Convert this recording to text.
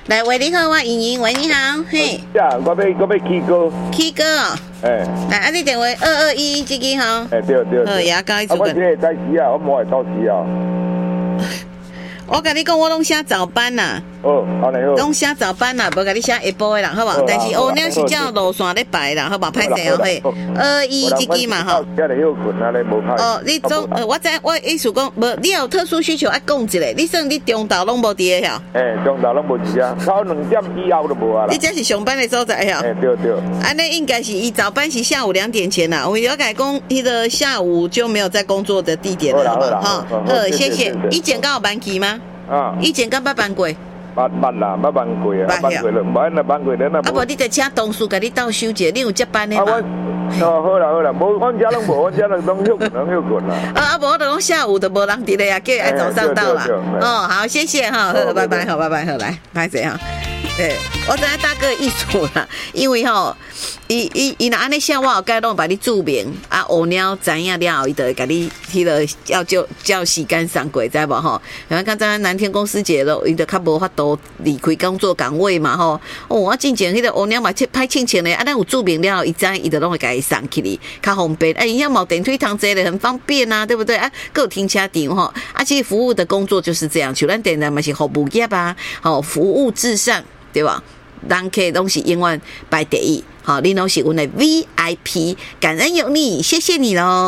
来，喂，你好，我莹莹，喂，你好，嘿。 呀，我要起歌。 起歌哦。来，啊，你电话221这个吼。 对。 好，也交伊做我这个早时啊，我无会到时啊。 我跟你讲，我拢写早班呐。 好嘞好。 拢写早班啦，无甲你写下晡的啦，好不好？但是乌鸟是照路线咧排啦，好不好？歹势哦，嘿，221这个嘛吼。你总我意思讲，无你有特殊需求爱讲一下，你算你中昼拢无伫个晓？ 中昼拢无伫啊，到2点以后就无啊啦。 你这是上班的所在晓？ 对。 安尼应该是伊早班是下午2点前啦，我了解讲，伊的下午就没有在工作的地点了嘛，哈。谢谢。以前敢有班期吗？以前敢捌班过？ 捌啦，捌班过啊，捌过了，无那班过了那。 啊无，你得请同事甲你倒休者，你有接班的嘛？ 好啦，无阮家拢无，阮家拢休困啦。 无我就讲下午都无人伫咧啊，叫伊爱早上到啦。好，谢谢哈，好，拜拜，好，来，歹势哈。对，我知影大哥意思啦，因为吼，伊若安尼写，我后盖拢把你注明啊，乌鸟知影了后，伊就会甲你迄个要叫时间送过，知无吼？然后刚才南天公司节咯，伊就较无法度离开工作岗位嘛吼。我进前迄个乌鸟嘛歹清清咧，啊，咱有注明了后，伊知伊就拢会甲伊送起哩，较方便。伊遐冇电梯通坐咧，很方便啊，对不对？啊，还有停车场吼，啊，其实服务的工作就是这样，像咱电台嘛是服务业啊，服务至上。对吧？人客拢是永远排第一，好，你拢是阮的 VIP， 感恩有你，谢谢你喽。